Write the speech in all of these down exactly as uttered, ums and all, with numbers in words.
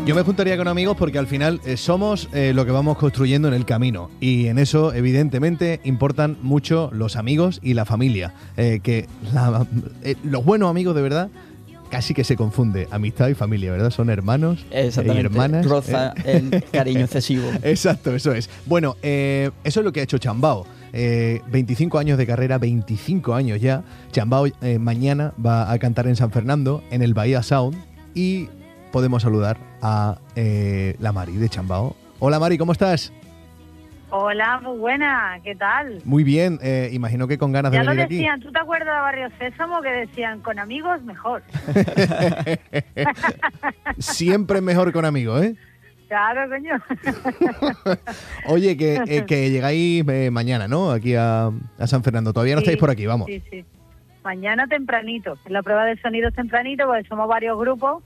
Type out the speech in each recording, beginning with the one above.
Yo me juntaría con amigos porque al final eh, somos eh, lo que vamos construyendo en el camino, y en eso evidentemente importan mucho los amigos y la familia, eh, que la, eh, los buenos amigos de verdad casi que se confunde amistad y familia, ¿verdad? Son hermanos y hermanas. Roza eh. el cariño excesivo. Exacto, eso es. Bueno, eh, eso es lo que ha hecho Chambao. Eh, veinticinco años de carrera, veinticinco años ya. Chambao eh, mañana va a cantar en San Fernando, en el Bahía Sound, y podemos saludar a eh, la Mari de Chambao. Hola Mari, ¿cómo estás? Hola, muy buena, ¿qué tal? Muy bien, eh, imagino que con ganas ya de venir aquí. Ya lo decían, ¿tú te acuerdas de Barrio Sésamo que decían, con amigos mejor? Siempre mejor con amigos, ¿eh? Claro, coño. Oye, que, eh, que llegáis eh, mañana, ¿no? Aquí a, a San Fernando. Todavía no sí, estáis por aquí, vamos. Sí, sí. Mañana tempranito. En la prueba de sonido tempranito, porque somos varios grupos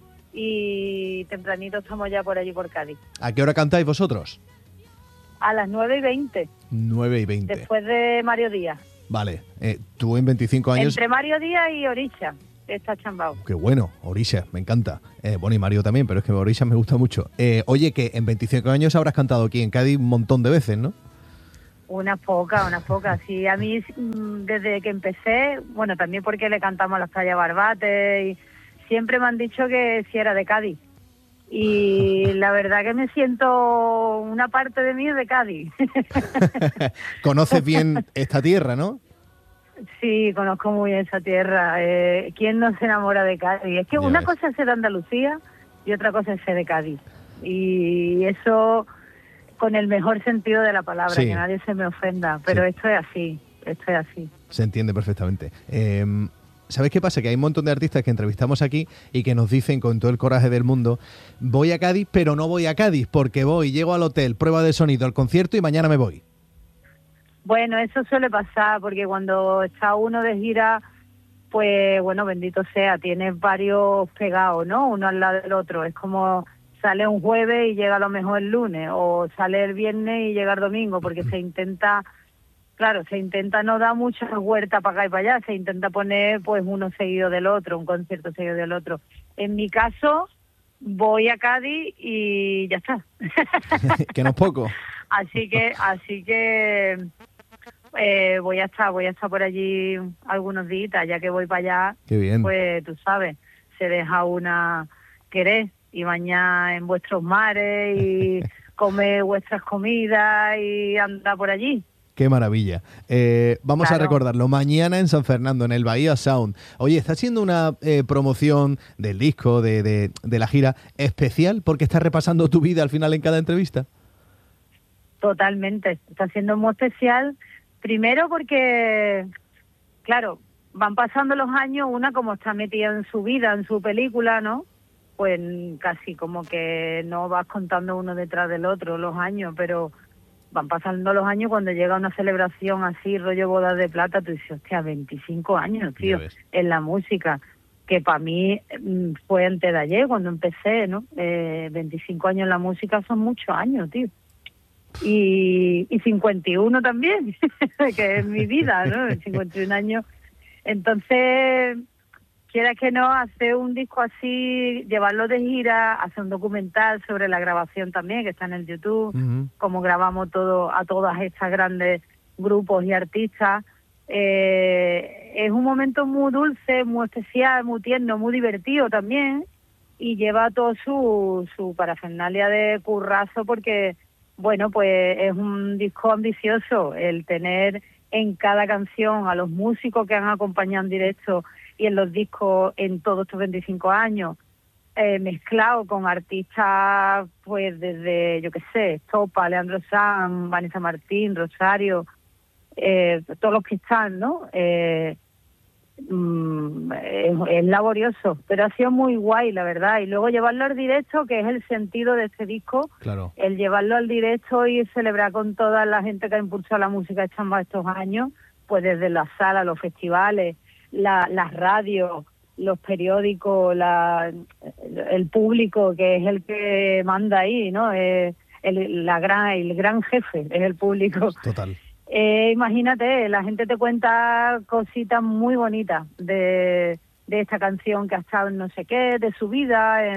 y tempranito estamos ya por allí, por Cádiz. ¿A qué hora cantáis vosotros? A las nueve y veinte. nueve y veinte. Después de Mario Díaz. Vale. Eh, tú en veinticinco años... Entre Mario Díaz y Orisha está Chambao. Qué bueno, Orisha, me encanta. Eh, bueno, y Mario también, pero es que Orisha me gusta mucho. Eh, oye, que en veinticinco años habrás cantado aquí en Cádiz un montón de veces, ¿no? Unas pocas, unas pocas. Sí, a mí desde que empecé, bueno, también porque le cantamos a las playas Barbate, y siempre me han dicho que si era de Cádiz. Y la verdad que me siento, una parte de mí es de Cádiz. Conoces bien esta tierra, ¿no? Sí, conozco muy bien esa tierra. Eh, ¿Quién no se enamora de Cádiz? Es que Ya una ves. cosa es ser de Andalucía y otra cosa es ser de Cádiz. Y eso con el mejor sentido de la palabra, Sí. que nadie se me ofenda. Pero Sí. esto es así, esto es así. Se entiende perfectamente. Eh, ¿Sabes qué pasa? Que hay un montón de artistas que entrevistamos aquí y que nos dicen con todo el coraje del mundo: voy a Cádiz, pero no voy a Cádiz porque voy, llego al hotel, prueba de sonido, al concierto y mañana me voy. Bueno, eso suele pasar porque cuando está uno de gira, pues bueno, bendito sea, tienes varios pegados, ¿no? Uno al lado del otro. Es como sale un jueves y llega a lo mejor el lunes, o sale el viernes y llega el domingo, porque se intenta, claro, se intenta no dar mucha vuelta para acá y para allá, se intenta poner pues uno seguido del otro, un concierto seguido del otro. En mi caso, voy a Cádiz y ya está. Que no es poco. Así que, así que eh, voy a estar, voy a estar por allí algunos días, ya que voy para allá. Qué bien. Pues tú sabes, se deja una querer y bañar en vuestros mares y comer vuestras comidas y andar por allí. Qué maravilla. Eh, vamos Claro. a recordarlo mañana en San Fernando, en el Bahía Sound. Oye, está haciendo una eh, promoción del disco, de, de, de la gira especial, porque estás repasando tu vida al final en cada entrevista. Totalmente, está siendo muy especial. Primero porque, claro, van pasando los años, una como está metida en su vida, en su película, ¿no? Pues casi como que no vas contando uno detrás del otro los años, pero van pasando los años, cuando llega una celebración así, rollo bodas de plata, tú dices, hostia, veinticinco años, tío, Ya ves. en la música, que para mí mm, fue antes de ayer cuando empecé, ¿no? Eh, veinticinco años en la música son muchos años, tío. Y, y cincuenta y uno también, que es mi vida, ¿no? cincuenta y un años. Entonces, quieras que no, hacer un disco así, llevarlo de gira, hacer un documental sobre la grabación también, que está en el YouTube, Uh-huh. como grabamos todo a todas estas grandes grupos y artistas. Eh, es un momento muy dulce, muy especial, muy tierno, muy divertido también, y lleva todo su, su parafernalia de currazo, porque bueno, pues es un disco ambicioso el tener en cada canción a los músicos que han acompañado en directo y en los discos en todos estos veinticinco años, eh, mezclado con artistas pues desde, yo qué sé, Topa, Leandro Sanz, Vanessa Martín, Rosario, eh, todos los que están, ¿no? Eh, mm, es, es laborioso, pero ha sido muy guay, la verdad. Y luego llevarlo al directo, que es el sentido de este disco, Claro. el llevarlo al directo y celebrar con toda la gente que ha impulsado la música de Chambao estos años, pues desde la sala, los festivales, la, las radios, los periódicos, la, el público, que es el que manda ahí, ¿no? Eh, el, la gran, el gran jefe es el público. Total. Eh, imagínate, la gente te cuenta cositas muy bonitas de, de esta canción que ha estado en no sé qué, de su vida, en,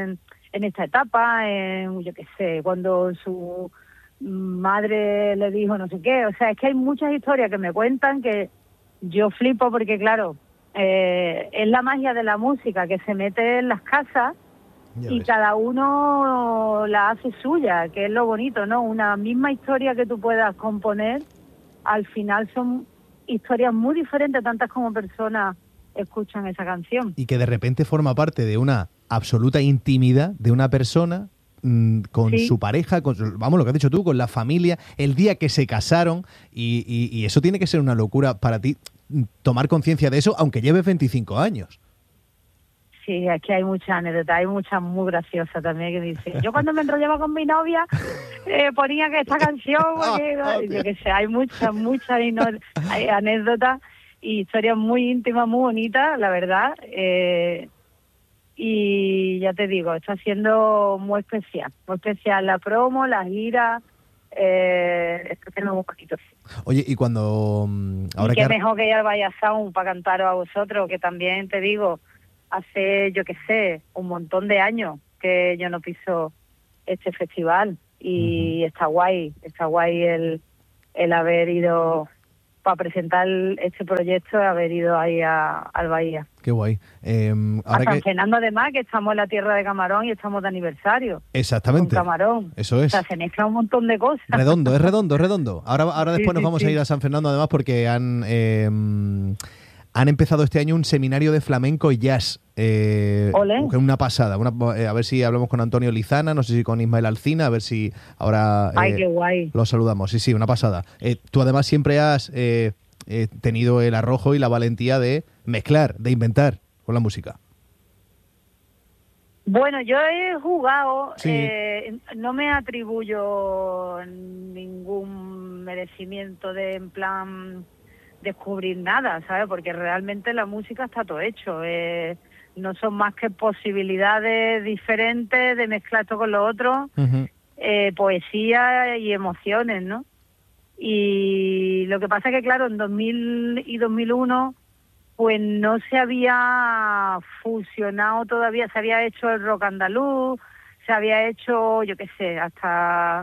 en esta etapa, en, yo qué sé, cuando su madre le dijo no sé qué. O sea, es que hay muchas historias que me cuentan que yo flipo porque, claro, eh, es la magia de la música que se mete en las casas Ya y ves. cada uno la hace suya, que es lo bonito, ¿no? Una misma historia que tú puedas componer, al final son historias muy diferentes, tantas como personas escuchan esa canción. Y que de repente forma parte de una absoluta intimidad de una persona mm, con Sí. su pareja, con su- vamos, lo que has dicho tú, con la familia, el día que se casaron, y, y- y eso tiene que ser una locura para ti, mm, tomar conciencia de eso, aunque lleves veinticinco años. Sí, es que hay muchas anécdotas, hay muchas muy graciosas también que dicen. Yo cuando me enrollaba con mi novia eh, ponía que esta canción, porque, Ah, yo qué sé, hay muchas, muchas ino- hay anécdotas y historias muy íntimas, muy bonitas, la verdad. Eh, y ya te digo, está siendo muy especial, muy especial la promo, la gira, eh, está siendo muy bonito. Oye, y cuando mm, ahora Y qué que mejor que ir al Vaya Sound para cantaros a vosotros, que también te digo, hace, yo qué sé, un montón de años que yo no piso este festival y está guay, está guay el, el haber ido para presentar este proyecto, haber ido ahí a, al Bahía. qué guay. Eh, A ahora San que Fernando además, que estamos en la tierra de Camarón y estamos de aniversario. exactamente, Con Camarón. eso O es. sea, se mezcla un montón de cosas. Redondo, es redondo, es redondo. Ahora, ahora Sí, después nos sí, vamos a sí. ir a San Fernando además porque han eh, han empezado este año un seminario de flamenco y jazz. Eh, Olé. una pasada. Una, eh, a ver si hablamos con Antonio Lizana, no sé si con Ismael Alcina, a ver si ahora Ay, eh, qué guay. los saludamos. Sí, sí, una pasada. Eh, tú además siempre has eh, eh, tenido el arrojo y la valentía de mezclar, de inventar con la música. Bueno, yo he jugado, Sí. eh, no me atribuyo ningún merecimiento de, en plan, descubrir nada, ¿sabes? Porque realmente la música está todo hecho. Eh, no son más que posibilidades diferentes de mezclar esto con lo otro, Uh-huh. eh, poesía y emociones, ¿no? Y lo que pasa es que, claro, en dos mil y dos mil uno pues no se había fusionado todavía, se había hecho el rock andaluz, se había hecho, yo qué sé, hasta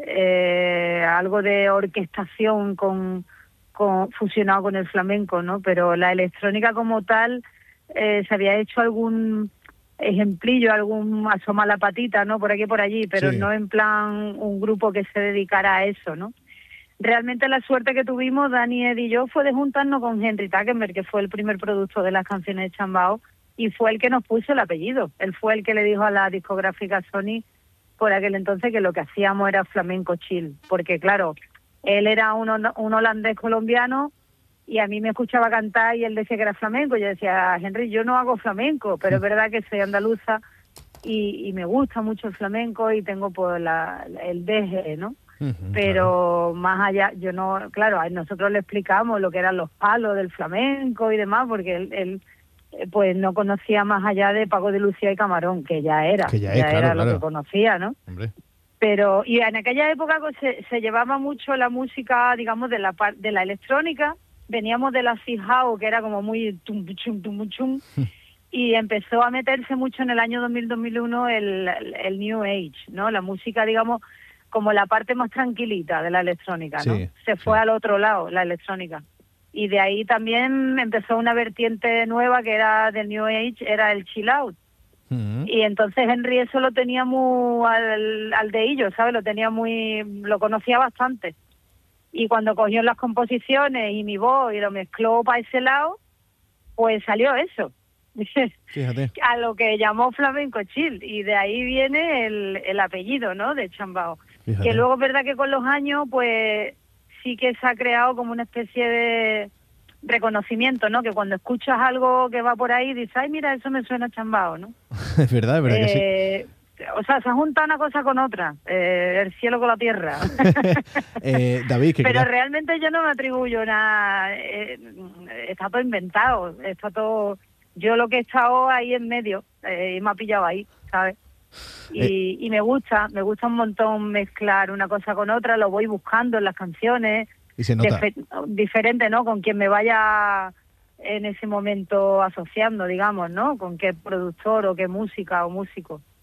eh, algo de orquestación con, con fusionado con el flamenco, ¿no? Pero la electrónica como tal, eh, se había hecho algún ejemplillo, algún asoma la patita, ¿no? Por aquí y por allí, pero Sí. no en plan un grupo que se dedicara a eso, ¿no? Realmente la suerte que tuvimos, Dani, Ed y yo, fue de juntarnos con Henry Tackenberg, que fue el primer productor de las canciones de Chambao, y fue el que nos puso el apellido. Él fue el que le dijo a la discográfica Sony por aquel entonces que lo que hacíamos era flamenco chill, porque claro, él era un, un holandés colombiano y a mí me escuchaba cantar y él decía que era flamenco. Yo decía, Henry, yo no hago flamenco, pero es verdad que soy andaluza y, y me gusta mucho el flamenco y tengo pues la, el deje, ¿no? Uh-huh, Pero claro, más allá, yo no, claro, a nosotros le explicamos lo que eran los palos del flamenco y demás, porque él, él eh, pues no conocía más allá de Paco de Lucía y Camarón, que ya era, Que ya ya, es, claro, era claro. lo que conocía, ¿no? Hombre. Pero, y en aquella época pues, se, se llevaba mucho la música, digamos, de la par- de la electrónica, veníamos de la acid house, que era como muy tum chum tum chum, y empezó a meterse mucho en el año dos mil dos mil uno el, el, el New Age, ¿no? La música, digamos, como la parte más tranquilita de la electrónica, ¿no? Sí, Se fue sí. al otro lado, la electrónica. Y de ahí también empezó una vertiente nueva que era del New Age, era el chill out. Uh-huh. Y entonces Henry eso lo tenía muy al, al dedillo, ¿sabes? Lo tenía muy, lo conocía bastante. Y cuando cogió las composiciones y mi voz y lo mezcló para ese lado, pues salió eso. Fíjate. A lo que llamó flamenco chill, y de ahí viene el, el apellido, ¿no? De Chambao. Fíjate. Que luego es verdad que con los años, pues sí que se ha creado como una especie de reconocimiento, ¿no? Que cuando escuchas algo que va por ahí, dices, ay, mira, eso me suena a Chambao, ¿no? Es verdad, es verdad que sí. Eh, o sea, se ha juntado una cosa con otra, eh, el cielo con la tierra. Eh, David, que Pero quería- realmente yo no me atribuyo nada, eh, está todo inventado, está todo... Yo lo que he estado ahí en medio, eh, y me ha pillado ahí, ¿sabes? Y, Eh. y me gusta, me gusta un montón mezclar una cosa con otra, lo voy buscando en las canciones, y se nota. dife- diferente, ¿no? Con quien me vaya en ese momento asociando, digamos, ¿no? Con qué productor o qué música o músico.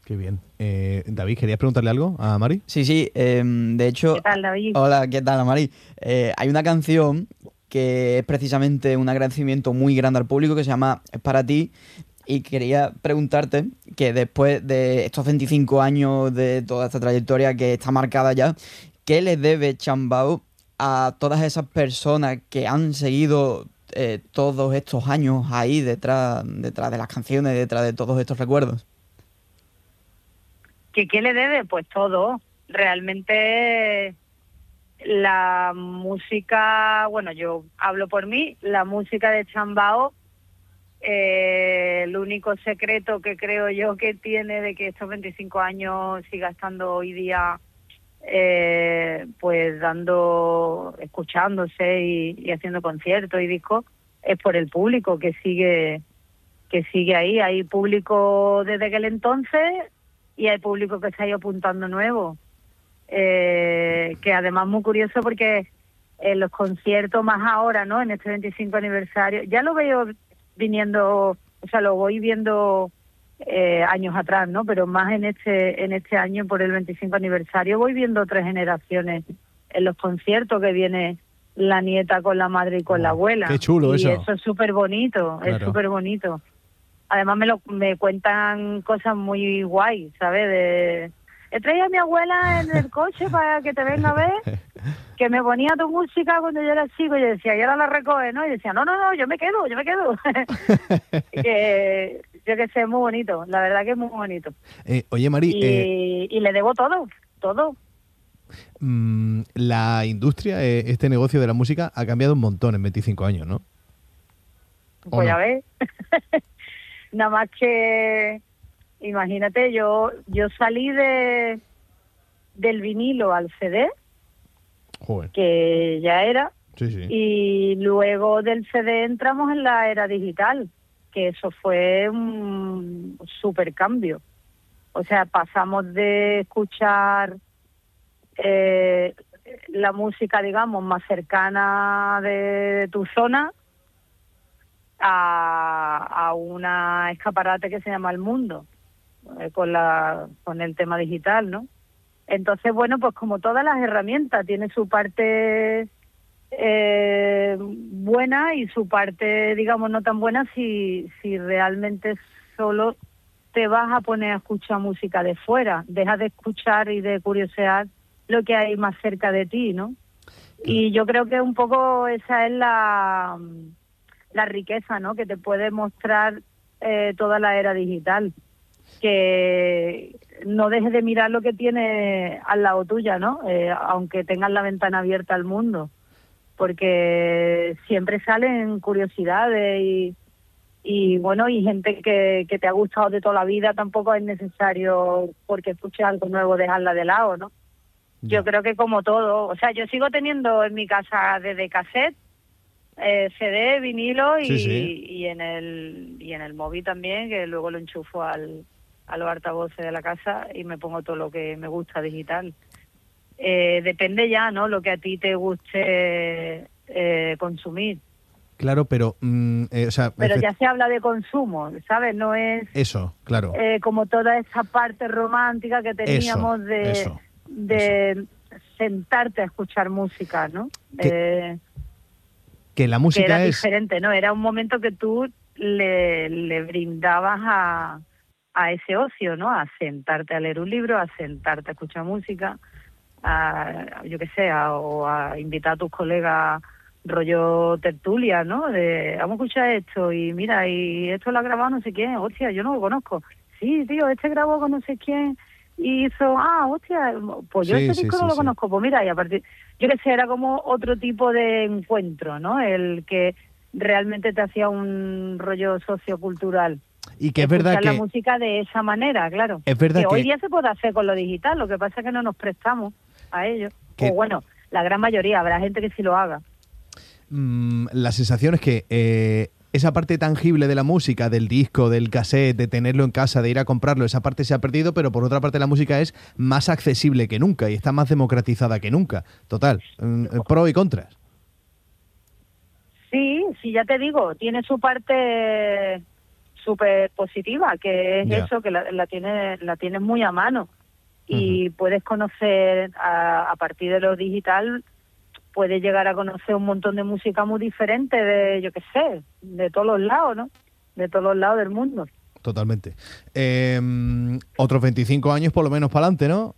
Qué bien. Eh, David, ¿querías preguntarle algo a Mari? Sí, sí. Eh, de hecho... ¿Qué tal, David? Hola, ¿qué tal, Mari? Eh, hay una canción que es precisamente un agradecimiento muy grande al público que se llama Es para ti. Y quería preguntarte que después de estos veinticinco años de toda esta trayectoria que está marcada ya, ¿qué le debe Chambao a todas esas personas que han seguido eh, todos estos años ahí detrás, detrás de las canciones, detrás de todos estos recuerdos? ¿Qué, ¿Qué le debe? Pues todo. Realmente la música, bueno, yo hablo por mí, la música de Chambao, eh, el único secreto que creo yo que tiene de que estos veinticinco años siga estando hoy día eh, pues dando, escuchándose y, y haciendo conciertos y discos, es por el público que sigue que sigue ahí. Hay público desde aquel entonces y hay público que se ha ido apuntando nuevo, eh, que además es muy curioso porque en los conciertos más ahora, ¿no?, en este veinticinco aniversario, ya lo veo viniendo, o sea, lo voy viendo eh, años atrás, ¿no?, pero más en este en este año por el veinticinco aniversario voy viendo tres generaciones en los conciertos, que viene la nieta con la madre y con Oh, la abuela. qué chulo y eso. eso es súper bonito, Claro. es súper bonito. Además me lo me cuentan cosas muy guay, ¿sabes? De, he traído a mi abuela en el coche para que te venga a ver, que me ponía tu música cuando yo era chico, y yo decía, y ahora la recoge, ¿no? Y decía, no, no, no, yo me quedo, yo me quedo. que, yo que sé, es muy bonito, la verdad que es muy bonito. Eh, oye, Mari, Y, eh, y le debo todo, todo. mm, la industria, eh, este negocio de la música ha cambiado un montón en veinticinco años, ¿no? ¿O Pues no? ya ves. Nada más que, imagínate, yo yo salí de del vinilo al C D, Joder. que ya era, Sí, sí. y luego del C D entramos en la era digital, que eso fue un super cambio. O sea, pasamos de escuchar eh, la música, digamos, más cercana de tu zona a, a una escaparate que se llama El Mundo, eh, con la con el tema digital, ¿no? Entonces, bueno, pues como todas las herramientas, tiene su parte eh, buena y su parte, digamos, no tan buena si, si realmente solo te vas a poner a escuchar música de fuera, dejas de escuchar y de curiosear lo que hay más cerca de ti, ¿no? Y yo creo que un poco esa es la, la riqueza, ¿no?, que te puede mostrar eh, toda la era digital, que no dejes de mirar lo que tiene al lado tuya, ¿no?, eh, aunque tengas la ventana abierta al mundo, porque siempre salen curiosidades y, y bueno, y gente que, que te ha gustado de toda la vida, tampoco es necesario, porque escuches algo nuevo, dejarla de lado, ¿no? Ya. Yo creo que como todo, o sea, yo sigo teniendo en mi casa desde cassette, eh, C D, vinilo y, Sí, sí. y en el y en el móvil también, que luego lo enchufo al, a los altavoces de la casa y me pongo todo lo que me gusta digital. Eh, depende ya, ¿no?, lo que a ti te guste eh, consumir. Claro, pero, mm, eh, o sea, Pero efe- ya se habla de consumo, ¿sabes? No es eso, claro. eh, como toda esa parte romántica que teníamos Eso, de, eso, de sentarte a escuchar música, ¿no? Que- Eh, que la que música era es... diferente, ¿no? Era un momento que tú le, le brindabas a, a ese ocio, ¿no? A sentarte a leer un libro, a sentarte a escuchar música, a, yo qué sé, a, o a invitar a tus colegas rollo tertulia, ¿no? De, vamos a escuchar esto y mira, y esto lo ha grabado no sé quién, hostia, yo no lo conozco. Sí, tío, este grabó con no sé quién y hizo, ah, hostia, pues yo Sí, este sí, disco sí, no lo sí. conozco, pues mira, y a partir, yo qué sé, era como otro tipo de encuentro, ¿no? El que realmente te hacía un rollo sociocultural. Y que es verdad Escuchar la que... música de esa manera, claro. Es verdad que hoy que- día se puede hacer con lo digital, lo que pasa es que no nos prestamos a ello. Que- O bueno, la gran mayoría, habrá gente que sí lo haga. mm, la sensación es que eh, esa parte tangible de la música, del disco, del cassette, de tenerlo en casa, de ir a comprarlo, esa parte se ha perdido, pero por otra parte la música es más accesible que nunca y está más democratizada que nunca. Total, mm, pro y contras. Sí, sí, ya te digo, tiene su parte súper positiva, que es Ya. eso, que la, la tienes la tienes muy a mano y Ujú. puedes conocer a, a partir de lo digital, puedes llegar a conocer un montón de música muy diferente de, yo qué sé, de todos los lados, ¿no? De todos los lados del mundo. Totalmente. Eh, otros veinticinco años por lo menos para adelante, ¿no?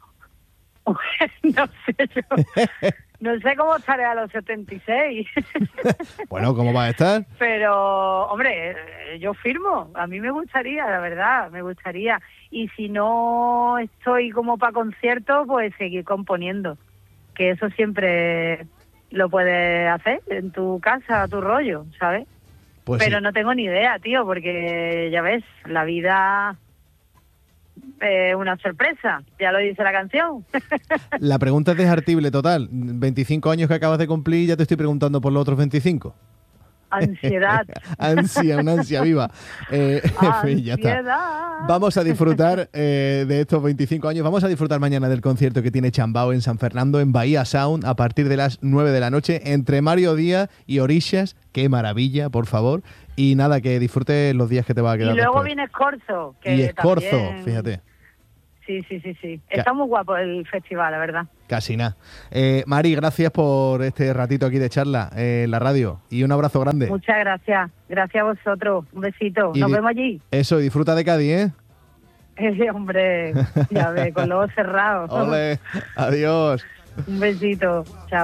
No sé yo, no sé cómo estaré a los setenta y seis. Bueno, ¿cómo va a estar? Pero, hombre, eh, yo firmo. A mí me gustaría, la verdad, me gustaría. Y si no estoy como para conciertos, pues seguir componiendo. Que eso siempre lo puedes hacer en tu casa, a tu rollo, ¿sabes? Pues Pero sí. no tengo ni idea, tío, porque ya ves, la vida es una sorpresa. Ya lo dice la canción. La pregunta es desartible total. veinticinco años que acabas de cumplir y ya te estoy preguntando por los otros veinticinco. Ansiedad. Ansia, una ansia viva. Eh, en fin, ya está. Ansiedad. Vamos a disfrutar eh, de estos veinticinco años. Vamos a disfrutar mañana del concierto que tiene Chambao en San Fernando, en Bahía Sound, a partir de las nueve de la noche, entre Mario Díaz y Orishas. ¡Qué maravilla, por favor! Y nada, que disfrutes los días que te va a Y quedar luego después. viene Escorzo. Que Y Escorzo, también- fíjate. Sí, sí, sí, sí. Ya. Está muy guapo el festival, la verdad. Casi nada. Eh, Mari, gracias por este ratito aquí de charla eh, en la radio. Y un abrazo grande. Muchas gracias. Gracias a vosotros. Un besito. Y Nos di- vemos allí. Eso, y disfruta de Cádiz, ¿eh? Eh, hombre, ya ve, con los ojos cerrados. Ole, adiós. Un besito. Chao.